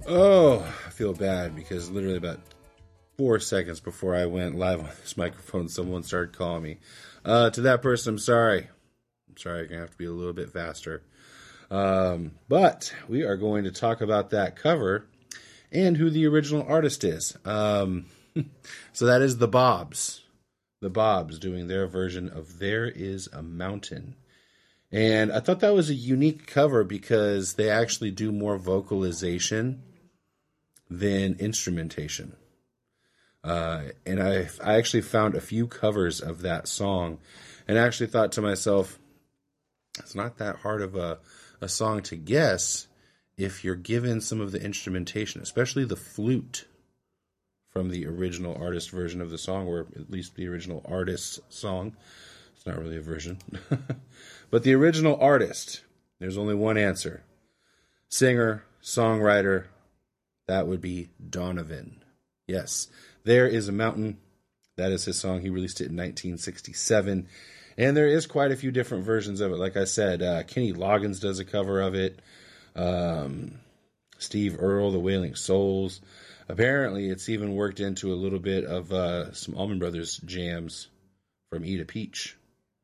Oh, I feel bad because literally about 4 seconds before I went live on this microphone, someone started calling me. To that person, I'm sorry. I'm sorry, I'm going to have to be a little bit faster. But we are going to talk about that cover and who the original artist is. So that is the Bobs. The Bobs doing their version of There Is a Mountain. And I thought that was a unique cover because they actually do more vocalization than instrumentation. And I actually found a few covers of that song and actually thought to myself, it's not that hard of a song to guess if you're given some of the instrumentation, especially the flute from the original artist version of the song, or at least the original artist's song. It's not really a version. But the original artist, there's only one answer. Singer, songwriter, that would be Donovan. Yes, There Is a Mountain. That is his song. He released it in 1967. And there is quite a few different versions of it. Like I said, Kenny Loggins does a cover of it. Steve Earle, The Wailing Souls. Apparently, it's even worked into a little bit of some Allman Brothers jams from Eat a Peach.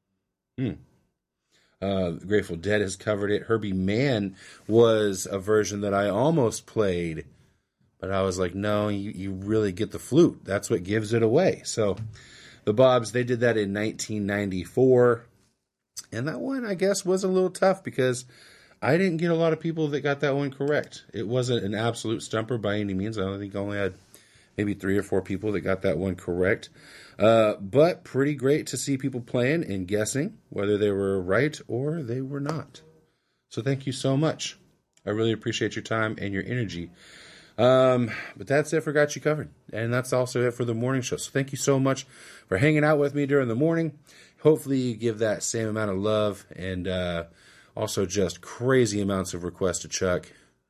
Grateful Dead has covered it. Herbie Mann was a version that I almost played, but I was like, no, you really get the flute. That's what gives it away. So the Bobs, they did that in 1994. And that one, I guess, was a little tough because I didn't get a lot of people that got that one correct. It wasn't an absolute stumper by any means. I think I only had maybe 3 or 4 people that got that one correct. But pretty great to see people playing and guessing whether they were right or they were not. So thank you so much. I really appreciate your time and your energy. But that's it for Got You Covered. And that's also it for the morning show. So thank you so much for hanging out with me during the morning. Hopefully you give that same amount of love and also just crazy amounts of requests to Chuck.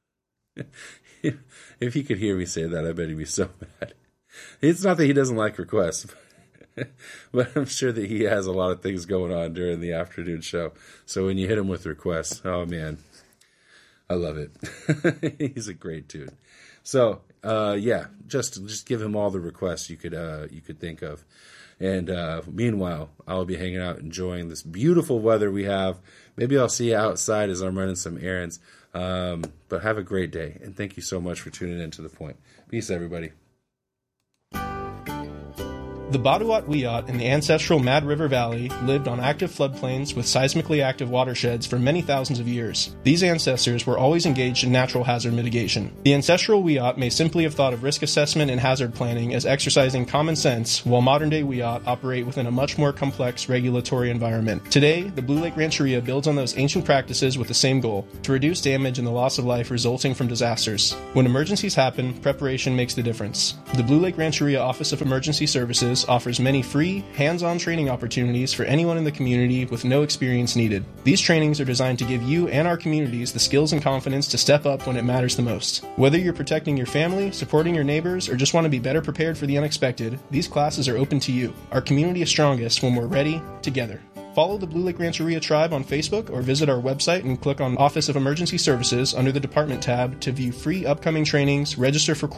If he could hear me say that, I bet he'd be so mad. It's not that he doesn't like requests, but I'm sure that he has a lot of things going on during the afternoon show. So when you hit him with requests, oh man, I love it. He's a great dude. So yeah, just give him all the requests you could think of. And meanwhile, I'll be hanging out enjoying this beautiful weather we have. Maybe I'll see you outside as I'm running some errands. But have a great day, and thank you so much for tuning in to The Point. Peace, everybody. The Baduat Wiyot in the ancestral Mad River Valley lived on active floodplains with seismically active watersheds for many thousands of years. These ancestors were always engaged in natural hazard mitigation. The ancestral Wiyot may simply have thought of risk assessment and hazard planning as exercising common sense, while modern-day Wiyot operate within a much more complex regulatory environment. Today, the Blue Lake Rancheria builds on those ancient practices with the same goal: to reduce damage and the loss of life resulting from disasters. When emergencies happen, preparation makes the difference. The Blue Lake Rancheria Office of Emergency Services offers many free, hands-on training opportunities for anyone in the community with no experience needed. These trainings are designed to give you and our communities the skills and confidence to step up when it matters the most. Whether you're protecting your family, supporting your neighbors, or just want to be better prepared for the unexpected, these classes are open to you. Our community is strongest when we're ready, together. Follow the Blue Lake Rancheria Tribe on Facebook or visit our website and click on Office of Emergency Services under the Department tab to view free upcoming trainings, register for